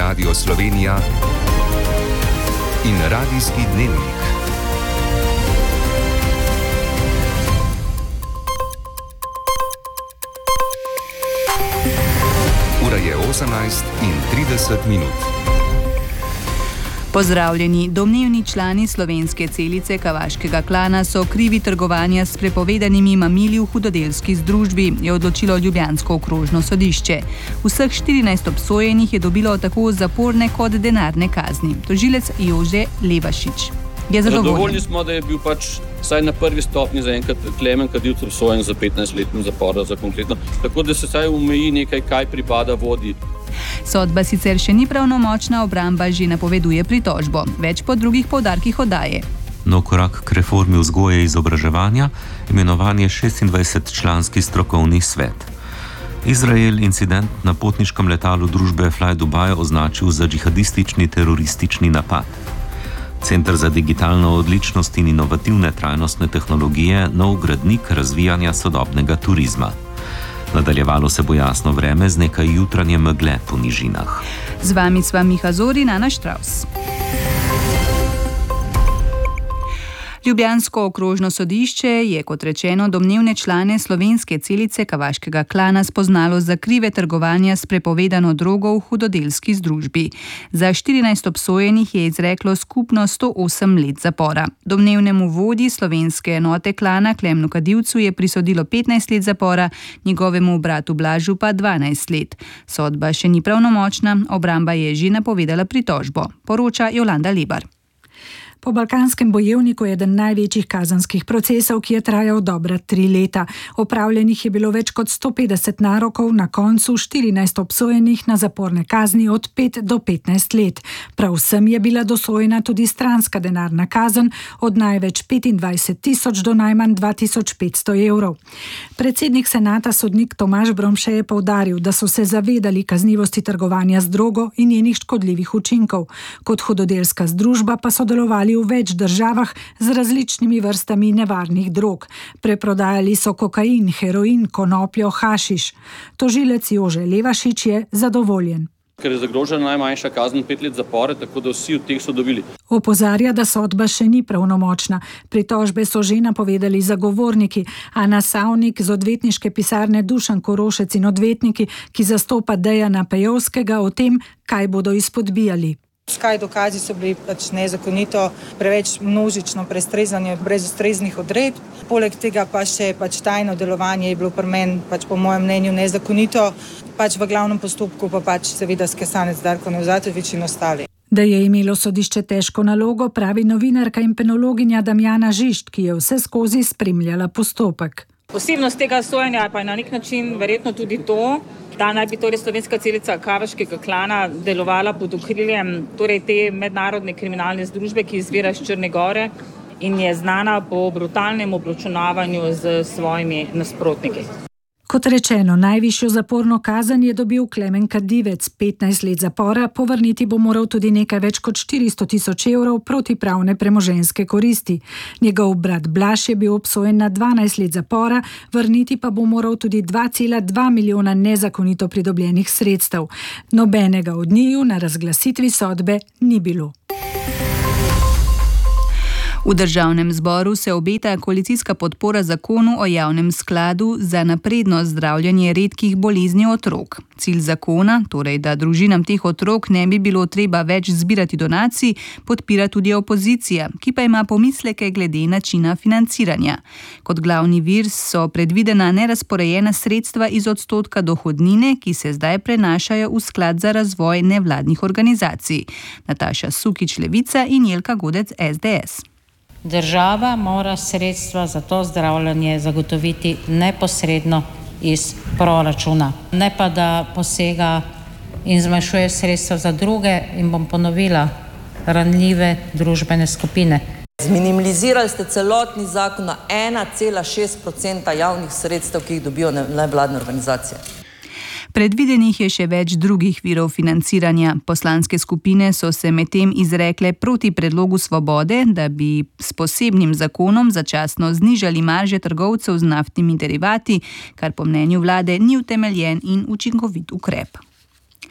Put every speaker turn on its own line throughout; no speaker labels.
Radio Slovenija in Radijski dnevnik. Ura je 18:30.
Pozdravljeni. Domnevni člani slovenske celice kavaškega klana so krivi trgovanja s prepovedanimi mamili v hudodelski združbi, je odločilo ljubljansko okrožno sodišče. Vseh 14 obsojenih je dobilo tako zaporne kot denarne kazni. Tožilec Jože Levašič je zadovoljen.
Zadovoljni smo, da je bil vsaj na prvi stopnji zaenkrat Klemen Kadilc obsojen za 15 let zapora za konkretno. Tako da se vsaj omeji nekaj, kaj pripada vodji.
Sodba sicer še ni pravnomočna, obramba že napoveduje pritožbo. Več po drugih poudarkih oddaje.
Nov korak k reformi vzgoje in izobraževanja, imenovanje 26-članski strokovni svet. Izrael incident na potniškem letalu družbe Fly Dubai označil za džihadistični teroristični napad. Center za digitalno odličnost in inovativne trajnostne tehnologije, nov gradnik razvijanja sodobnega turizma. Nadaljevalo se bo jasno vreme z nekaj jutranje megle po nižinah.
Z vami sva Miha Zori, Nana Štravs. Ljubljansko okrožno sodišče je, kot rečeno, domnevne člane slovenske celice kavaškega klana spoznalo za krive trgovanja s prepovedano drogo v hudodelski združbi. Za 14 obsojenih je izreklo skupno 108 let zapora. Domnevnemu vodji slovenske enote klana Klemnu Kadilcu je prisodilo 15 let zapora, njegovemu bratu Blažu pa 12 let. Sodba še ni pravnomočna, obramba je že napovedala pritožbo, poroča Jolanda Lebar.
Po balkanskem bojevniku je eden največjih kazenskih procesov, ki je trajal dobra 3 leta. Opravljenih je bilo več kot 150 narokov, na koncu 14 obsojenih na zaporne kazni od 5 do 15 let. Prav vsem je bila dosojena tudi stranska denarna kazen od največ 25.000 do najmanj 2.500 evrov. Predsednik senata sodnik Tomaž Bromše je poudaril, da so se zavedali kaznivosti trgovanja z drogo in njenih škodljivih učinkov. Kot hudodelska združba pa so delovali v več državah z različnimi vrstami nevarnih drog. Preprodajali so kokain, heroin, konopljo, hašiš. Tožilec Jože Levašič je zadovoljen.
Ker je zagrožena najmanjša kazen 5 let zapora, tako da vsi od teh so dobili.
Opozarja, da sodba še ni pravnomočna. Pritožbe so že napovedali zagovorniki. Ana Savnik z odvetniške pisarne Dušan Korošec in odvetniki, ki zastopa Dejana Pejovskega, o tem, kaj bodo izpodbijali.
Kaj dokazi so bili nezakonito, preveč množično prestrezanje brez ustreznih odredb. Poleg tega pa še tajno delovanje je bilo pri meni po mojem mnenju nezakonito. V glavnem postopku pa seveda skesanec Darko Nevzatovič in ostali.
Da je imelo sodišče težko nalogo, pravi novinarka in penologinja Damjana Žišt, ki je vse skozi spremljala postopek.
Posebnost tega sojenja pa je na nek način verjetno tudi to, da naj bi slovenska celica kavaškega klana delovala pod okriljem te mednarodne kriminalne združbe, ki izvira iz Črne Gore in je znana po brutalnem obračunavanju z svojimi nasprotniki.
Kot rečeno, najvišjo zaporno kazen je dobil Klemen Kadilec, 15 let zapora, povrniti bo moral tudi nekaj več kot 400.000 evrov protipravne premoženjske koristi. Njegov brat Blaž je bil obsojen na 12 let zapora, vrniti pa bo moral tudi 2,2 milijona nezakonito pridobljenih sredstev. Nobenega od njiju na razglasitvi sodbe ni bilo.
V državnem zboru se obeta koalicijska podpora zakonu o javnem skladu za napredno zdravljenje redkih bolezni otrok. Cilj zakona, torej da družinam teh otrok ne bi bilo treba več zbirati donacij, podpira tudi opozicija, ki pa ima pomisleke glede načina financiranja. Kot glavni vir so predvidena nerazporejena sredstva iz odstotka dohodnine, ki se zdaj prenašajo v sklad za razvoj nevladnih organizacij. Nataša Sukič, Levica, in Jelka Godec, SDS.
Država mora sredstva za to zdravljenje zagotoviti neposredno iz proračuna, ne pa da posega in zmanjšuje sredstva za druge, in bom ponovila, ranljive družbene skupine.
Zminimalizirali ste celotni zakon na 1,6% javnih sredstev, ki jih dobijo nevladne organizacije.
Predvidenih je še več drugih virov financiranja. Poslanske skupine so se medtem izrekle proti predlogu Svobode, da bi s posebnim zakonom začasno znižali marže trgovcev z naftnimi derivati, kar po mnenju vlade ni utemeljen in učinkovit ukrep.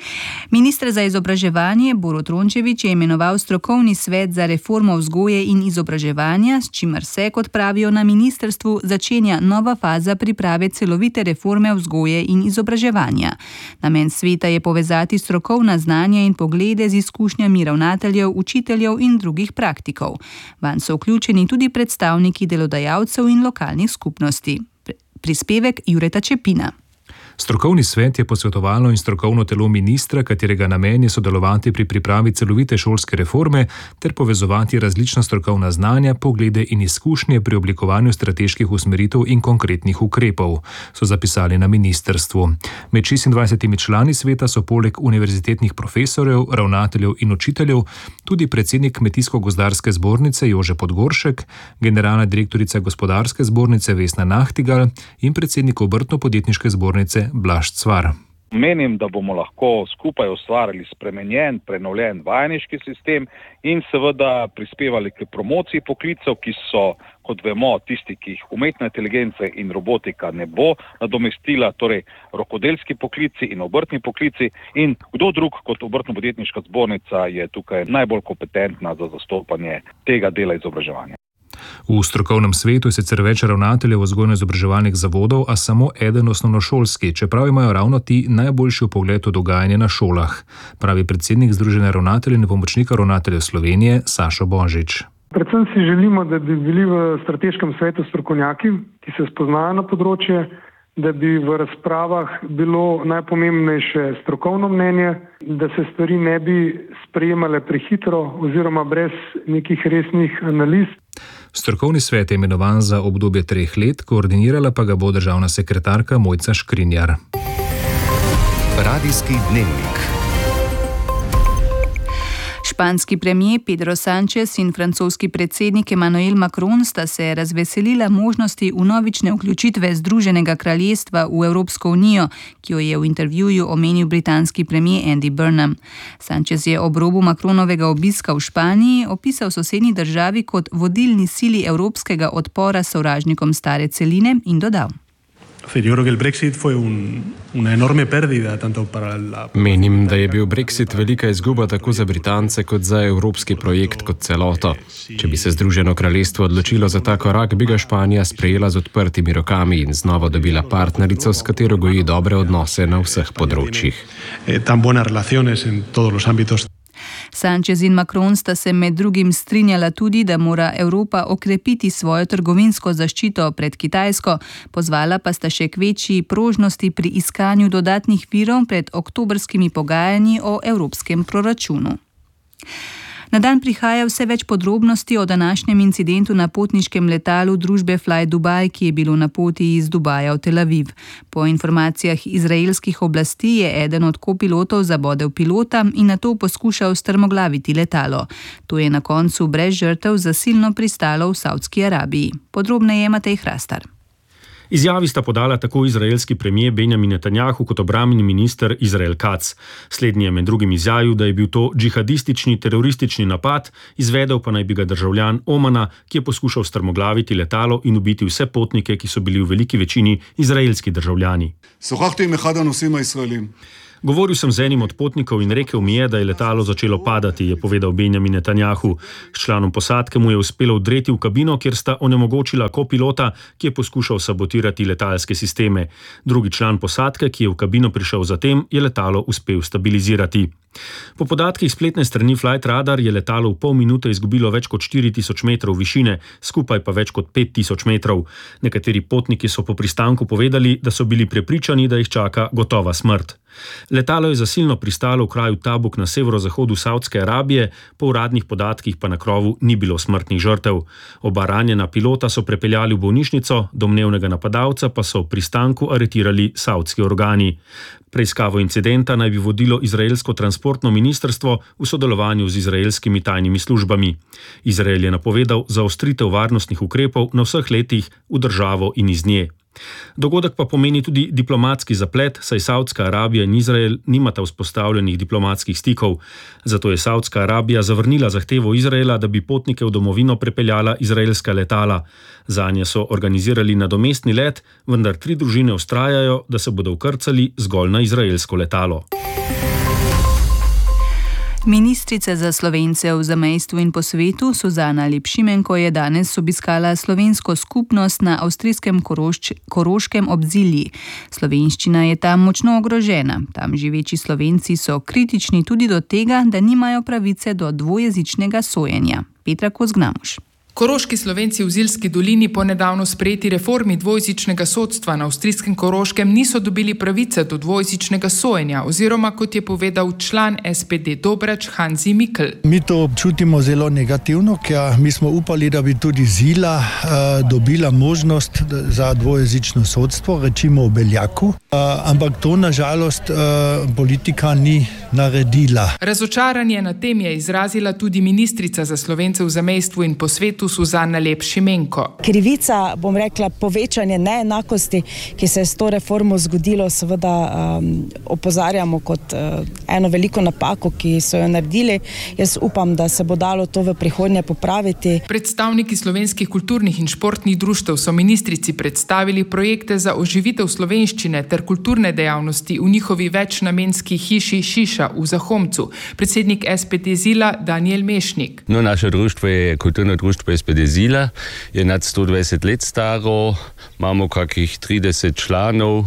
Minister za izobraževanje Borut Rončević je imenoval strokovni svet za reformo vzgoje in izobraževanja, s čimer se, kot pravijo na ministrstvu, začenja nova faza priprave celovite reforme vzgoje in izobraževanja. Namen sveta je povezati strokovna znanja in poglede z izkušnjami ravnateljev, učiteljev in drugih praktikov. Vanj so vključeni tudi predstavniki delodajalcev in lokalnih skupnosti. Prispevek Jureta Čepina.
Strokovni svet je posvetovalno in strokovno telo ministra, katerega namen je sodelovati pri pripravi celovite šolske reforme ter povezovati različna strokovna znanja, poglede in izkušnje pri oblikovanju strateških usmeritev in konkretnih ukrepov, so zapisali na ministrstvu. Med 26 člani sveta so poleg univerzitetnih profesorjev, ravnateljev in učiteljev tudi predsednik Kmetijsko-gozdarske zbornice Jože Podgoršek, generalna direktorica Gospodarske zbornice Vesna Nahtigal in predsednik Obrtno-podjetniške zbornice Blaž Cvar.
Menim, da bomo lahko skupaj ustvarili spremenjen, prenovljen vajeniški sistem in seveda prispevali k promociji poklicev, ki so, kot vemo, tisti, ki jih umetna inteligenca in robotika ne bo nadomestila, torej rokodelski poklici in obrtni poklici. In kdo drug kot Obrtno-podjetniška zbornica je tukaj najbolj kompetentna za zastopanje tega dela izobraževanja.
V strokovnem svetu je sicer več ravnateljev vzgojno-izobraževalnih zavodov, a samo eden osnovnošolski, čeprav imajo ravno ti najboljši vpogled v dogajanje na šolah, pravi predsednik Združenja ravnateljev in pomočnika ravnateljev Slovenije Sašo Božič.
Predvsem si želimo, da bi bili v strateškem svetu strokovnjaki, ki se spoznajo na področje, da bi v razpravah bilo najpomembnejše strokovno mnenje, da se stvari ne bi sprejemale prehitro oziroma brez nekih resnih analiz.
Strokovni svet je imenovan za obdobje 3 let, koordinirala pa ga bo državna sekretarka Mojca Škrinjar.
Radijski dnevnik.
Španski premier Pedro Sánchez in francoski predsednik Emmanuel Macron sta se razveselila možnosti vnovične vključitve Združenega kraljestva v Evropsko unijo, ki jo je v intervjuju omenil britanski premier Andy Burnham. Sánchez je ob robu Macronovega obiska v Španiji opisal sosednji državi kot vodilni sili evropskega odpora sovražnikom stare celine in dodal:
Menim, da je bil Brexit velika izguba tako za Britance kot za evropski projekt kot celoto. Če bi se Združeno kraljestvo odločilo za ta korak, bi ga Španija sprejela z odprtimi rokami in znova dobila partnerico, s katero goji dobre odnose na vseh področjih.
Sánchez in Macron sta se med drugim strinjala tudi, da mora Evropa okrepiti svojo trgovinsko zaščito pred Kitajsko, pozvala pa sta še k večji prožnosti pri iskanju dodatnih virov pred oktobrskimi pogajanji o evropskem proračunu. Na dan prihaja vse več podrobnosti o današnjem incidentu na potniškem letalu družbe Fly Dubai, ki je bilo na poti iz Dubaja v Tel Aviv. Po informacijah izraelskih oblasti je eden od kopilotov zabodel pilota in nato poskušal strmoglaviti letalo. To je na koncu brez žrtev zasilno pristalo v Savdski Arabiji. Podrobneje Matej Hrastar.
Izjavi sta podala tako izraelski premier Benjamin Netanjahu kot obrambni minister Izrael Katz. Slednji je med drugim izjavil, da je bil to džihadistični teroristični napad, izvedel pa naj bi ga državljan Omana, ki je poskušal strmoglaviti letalo in ubiti vse potnike, ki so bili v veliki večini izraelski državljani. Govoril sem z enim od potnikov in rekel mi je, da je letalo začelo padati, je povedal Benjamin Netanjahu. S članom posadke mu je uspelo vdreti v kabino, kjer sta onemogočila kopilota, ki je poskušal sabotirati letalske sisteme. Drugi član posadke, ki je v kabino prišel zatem, je letalo uspel stabilizirati. Po podatkih spletne strani Flight Radar je letalo v pol minute izgubilo več kot 4000 metrov višine, skupaj pa več kot 5000 metrov. Nekateri potniki so po pristanku povedali, da so bili prepričani, da jih čaka gotova smrt. Letalo je zasilno pristalo v kraju Tabuk na severozahodu Savdske Arabije, po uradnih podatkih pa na krovu ni bilo smrtnih žrtev. Oba ranjena pilota so prepeljali v bolnišnico, domnevnega napadalca pa so v pristanku aretirali savdski organi. Preiskavo incidenta naj bi vodilo izraelsko transportno ministrstvo v sodelovanju z izraelskimi tajnimi službami. Izrael je napovedal zaostritev varnostnih ukrepov na vseh letih v državo in iz nje. Dogodek pa pomeni tudi diplomatski zaplet, saj Savdska Arabija in Izrael nimata vzpostavljenih diplomatskih stikov. Zato je Savdska Arabija zavrnila zahtevo Izraela, da bi potnike v domovino prepeljala izraelska letala. Zanje so organizirali nadomestni let, vendar 3 družine vztrajajo, da se bodo vkrcali zgolj na izraelsko letalo.
Ministrica za Slovence v zamejstvu in po svetu Suzana Lep-Šimenko je danes obiskala slovensko skupnost na avstrijskem Koroškem obzilji. Slovenščina je tam močno ogrožena. Tam živeči Slovenci so kritični tudi do tega, da nimajo pravice do dvojezičnega sojenja. Petra Kozgnamuš.
Koroški Slovenci v Zilski dolini po nedavno sprejeti reformi dvojezičnega sodstva na avstrijskem Koroškem niso dobili pravice do dvojezičnega sojenja, oziroma kot je povedal član SPD Dobrač Hanzi Mikl.
Mi to občutimo zelo negativno, ker mi smo upali, da bi tudi Zila dobila možnost za dvojezično sodstvo, rečimo v Beljaku, ampak to nažalost politika ni naredila.
Razočaranje nad tem je izrazila tudi ministrica za Slovence v zamejstvu in po svetu Suzana Lep-Šimenko.
Krivica, bom rekla, povečanje neenakosti, ki se je s to reformo zgodilo, seveda opozarjamo kot eno veliko napako, ki so jo naredili. Jaz upam, da se bo dalo to v prihodnje popraviti.
Predstavniki slovenskih kulturnih in športnih društev so ministrici predstavili projekte za oživitev slovenščine ter kulturne dejavnosti v njihovi večnamenski hiši Šiša v Zahomcu. Predsednik SPD Zila Daniel Mešnik.
Naše društvo je kulturno društvo SPD Zila, je nad 120 let staro, imamo kakih 30 članov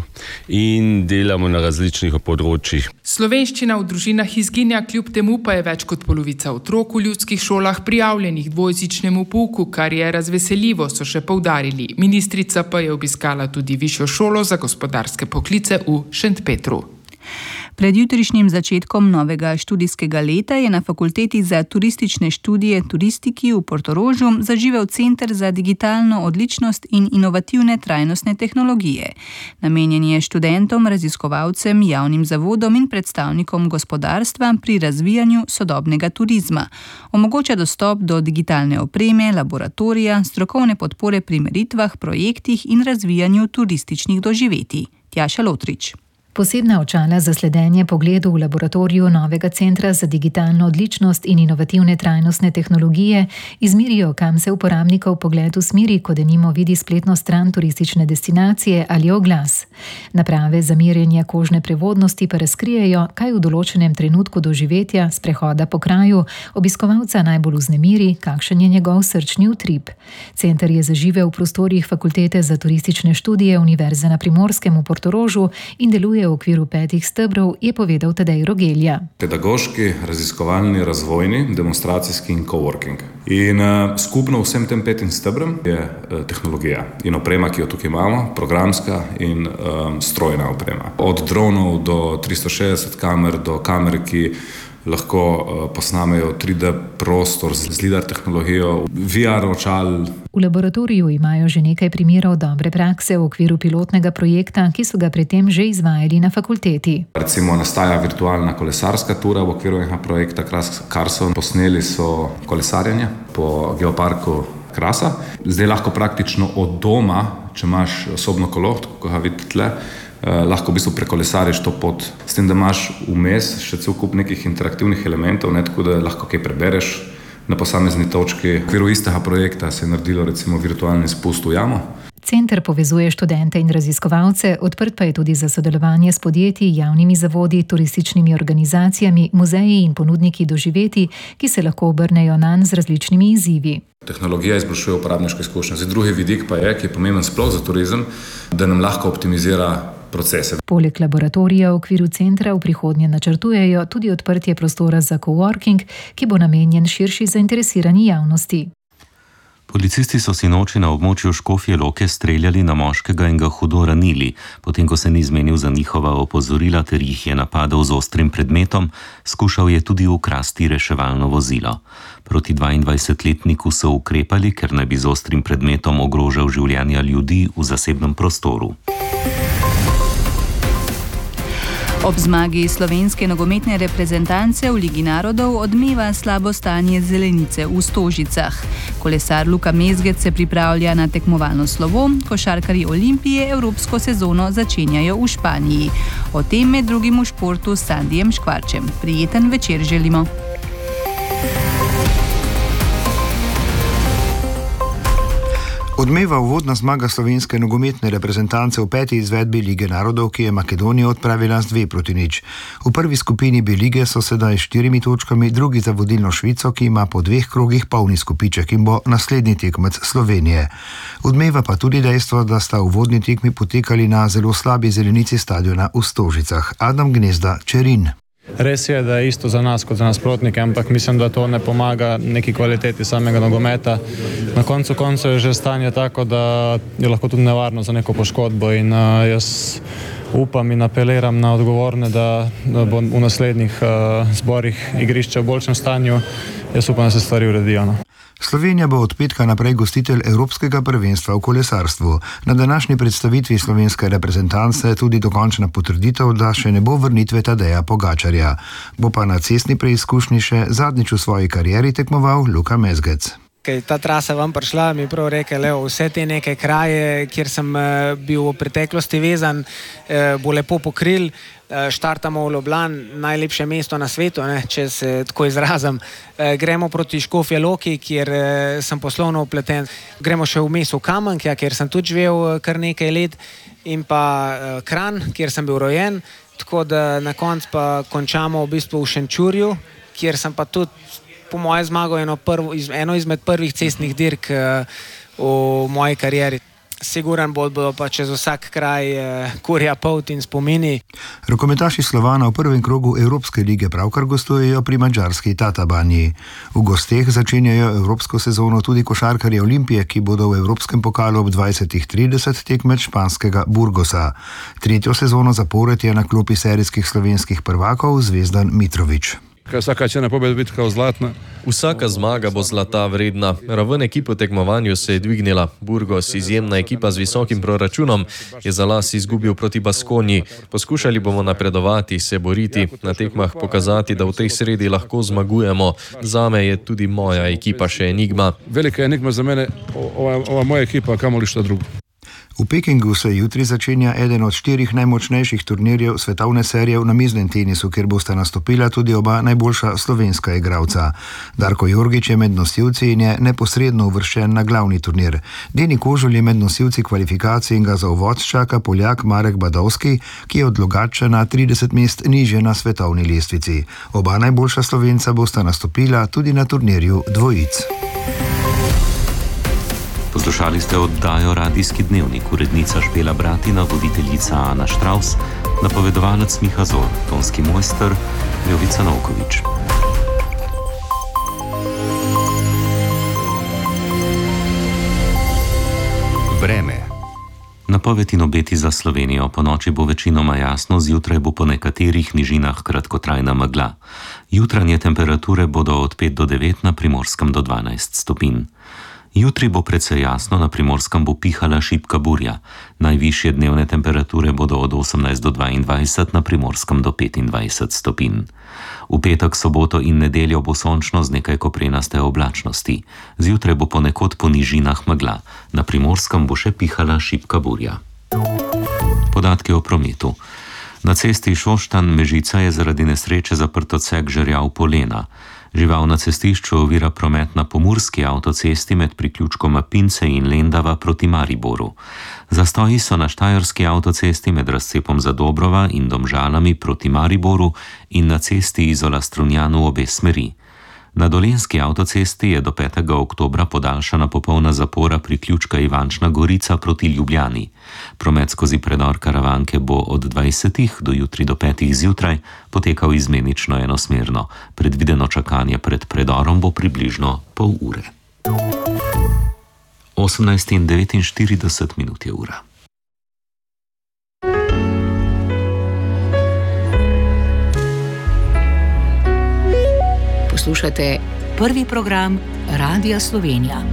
in delamo na različnih področjih.
Slovenščina v družinah izginja, kljub temu pa je več kot polovica otrok v ljudskih šolah prijavljenih dvojezičnemu pouku, kar je razveseljivo, so še poudarili. Ministrica pa je obiskala tudi Višjo šolo za gospodarske poklice v Šentpetru.
Pred jutrišnjim začetkom novega študijskega leta je na Fakulteti za turistične študije turistiki v Portorožu zaživel Center za digitalno odličnost in inovativne trajnostne tehnologije. Namenjen je študentom, raziskovalcem, javnim zavodom in predstavnikom gospodarstva pri razvijanju sodobnega turizma. Omogoča dostop do digitalne opreme, laboratorija, strokovne podpore pri meritvah, projektih in razvijanju turističnih doživetij. Tjaša Lotrič.
Posebna očala za sledenje pogledu v laboratoriju novega Centra za digitalno odličnost in inovativne trajnostne tehnologije izmerijo, kam se uporabnikov pogled usmeri, ko denimo vidi spletno stran turistične destinacije ali oglas. Naprave za merjenje kožne prevodnosti pa razkrijejo, kaj v določenem trenutku doživetja, sprehoda po kraju, obiskovalca najbolj vznemiri, kakšen je njegov srčni utrip. Center je zaživel v prostorih Fakultete za turistične študije Univerze na Primorskem v Portorožu in deluje v okviru 5 stebrov, je povedal Tadej Rogelja.
Pedagoški, raziskovalni, razvojni, demonstracijski in coworking. In skupno vsem tem 5 stebrom je tehnologija in oprema, ki jo tukaj imamo, programska in strojna oprema. Od dronov do 360 kamer, do kamer, ki lahko posnamejo 3D prostor z lidar tehnologijo, VR očal.
V laboratoriju imajo že nekaj primerov dobre prakse v okviru pilotnega projekta, ki so ga predtem že izvajali na fakulteti.
Recimo nastaja virtualna kolesarska tura v okviru enega projekta Carson. Posneli so kolesarjenje po geoparku Krasa. Zdaj lahko praktično od doma, če imaš osobno kolo, ko ga vidite tle, lahko v bistvu prekolesariš to pot, s tem, da imaš vmes še cel kup nekih interaktivnih elementov, tako da lahko kaj prebereš na posamezni točki. V okviru istega projekta se je naredilo recimo virtualni spust v jamo.
Center povezuje študente in raziskovalce, odprt pa je tudi za sodelovanje s podjetji, javnimi zavodi, turističnimi organizacijami, muzeji in ponudniki doživetij, ki se lahko obrnejo nanj z različnimi izzivi.
Tehnologija izboljšuje uporabniško izkušnjo. Drugi vidik pa je, ki je pomemben sploh za turizem, da nam lahko optimizira procese.
Poleg laboratorija v okviru centra v prihodnje načrtujejo tudi odprtje prostora za coworking, ki bo namenjen širši zainteresirani javnosti.
Policisti so sinoči na območju Škofje Loke streljali na moškega in ga hudo ranili, potem ko se ni zmenil za njihova opozorila ter jih je napadel z ostrim predmetom, skušal je tudi ukrasti reševalno vozilo. Proti 22-letniku so ukrepali, ker naj bi z ostrim predmetom ogrožal življenja ljudi v zasebnem prostoru.
Ob zmagi slovenske nogometne reprezentance v Ligi narodov odmeva slabo stanje zelenice v Stožicah. Kolesar Luka Mezgec se pripravlja na tekmovalno slovo, košarkarji Olimpije evropsko sezono začenjajo v Španiji. O tem med drugim v športu s Sandijem Škvarčem. Prijeten večer želimo.
Odmeva uvodna zmaga slovenske nogometne reprezentance v 5. izvedbi Lige narodov, ki je Makedonijo odpravila z 2-0. V prvi skupini B lige so sedaj 4 točkami, drugi za vodilno Švico, ki ima po 2 krogih polni skupiček in bo naslednji tekmec Slovenije. Odmeva pa tudi dejstvo, da sta uvodni tekmi potekali na zelo slabi zelenici stadiona v Stožicah. Adam Gnezda, Čerin.
Res je, da je isto za nas kot za nasprotnike, ampak mislim, da to ne pomaga neki kvaliteti samega nogometa. Na koncu je že stanje tako, da je lahko tudi nevarno za neko poškodbo in jaz upam in apeliram na odgovorne, da bo v naslednjih zborih igrišče v boljšem stanju. Jaz upam, da se stvari uredijo.
Slovenija bo od petka naprej gostitelj Evropskega prvenstva v kolesarstvu. Na današnji predstavitvi slovenske reprezentance tudi dokončna potrditev, da še ne bo vrnitve Tadeja Pogačarja. Bo pa na cestni preizkušnji še zadnjič v svoji karieri tekmoval Luka Mezgec.
Kaj ta trasa vam prišla, mi prav rekel, vse te neke kraje, kjer sem bil v preteklosti vezan, bo lepo pokril. Štartamo v Ljubljan, najlepše mesto na svetu, če se tako izrazim. Gremo proti Škofja Loki, kjer sem poslovno upleten. Gremo še vmes v Kamenkja, kjer sem tudi živel kar nekaj let, in pa Kranj, kjer sem bil rojen. Tako da na koncu pa končamo v bistvu v Šenčurju, kjer sem pa tudi po moje zmagal eno izmed prvih cestnih dirk v moji karieri. Siguran bodo pa čez vsak kraj kurja polt in spomini.
Rokometaši Slovana v prvem krogu Evropske lige pravkar gostujejo pri madžarski Tatabani. V gosteh začenjajo evropsko sezono tudi košarkarji Olimpije, ki bodo v Evropskem pokalu ob 20:30 tekmec španskega Burgosa. Tretjo sezono zapored je na klopi serijskih slovenskih prvakov Zvezdan Mitrović.
Vsaka cena pobjede biti kao zlatna.
Vsaka zmaga bo zlata vredna. Raven ekipe v tekmovanju se je dvignila. Burgos, izjemna ekipa z visokim proračunom, je za las izgubil proti Baskonji. Poskušali bomo napredovati, se boriti, na tekmah pokazati, da v tej sredi lahko zmagujemo. Zame je tudi moja ekipa še enigma.
Velika enigma za mene, ova moja ekipa, kamoli šta drugo.
V Pekingu se jutri začenja eden od 4 najmočnejših turnirjev svetovne serije v namiznem tenisu, kjer bosta nastopila tudi oba najboljša slovenska igralca. Darko Jorgić je med nosilci in je neposredno uvrščen na glavni turnir. Deni Kožul je med nosilci kvalifikacij in ga za uvod čaka Poljak Marek Badovski, ki je od Logatčana 30 mest nižje na svetovni lestvici. Oba najboljša Slovenca bosta nastopila tudi na turnirju dvojic.
Poslušali ste oddajo Radijski dnevnik, urednica Špela Bratina, voditeljica Ana Štravs, napovedovalec Miha Zor, tonski mojster Jovica Novković.
Vreme.
Napoved in obeti za Slovenijo. Po noči bo večinoma jasno, zjutraj bo po nekaterih nižinah kratkotrajna megla. Jutranje temperature bodo od 5 do 9, na Primorskem do 12 stopinj. Jutri bo precej jasno, na Primorskem bo pihala šibka burja. Najvišje dnevne temperature bodo od 18 do 22, na Primorskem do 25 stopinj. V petek, soboto in nedeljo bo sončno z nekaj koprenaste oblačnosti. Zjutraj bo ponekod po nižinah megla. Na Primorskem bo še pihala šibka burja. Podatki o prometu. Na cesti Šoštanj-Mežica je zaradi nesreče zaprt odsek Žerjav-Polena. Žival na cestišču ovira promet na pomurski avtocesti med priključkoma Pince in Lendava proti Mariboru. Zastoji so na štajerski avtocesti med razcepom Zadobrova in Domžalami proti Mariboru in na cesti Izola-Strunjan v obe smeri. Na dolenjski avtocesti je do 5. oktobra podaljšana popolna zapora priključka Ivančna Gorica proti Ljubljani. Promet skozi predor Karavanke bo od 20. do jutri do 5. zjutraj potekal izmenično enosmerno. Predvideno čakanje pred predorom bo približno pol ure. 18:49 je ura.
Poslušate prvi program Radia Slovenija.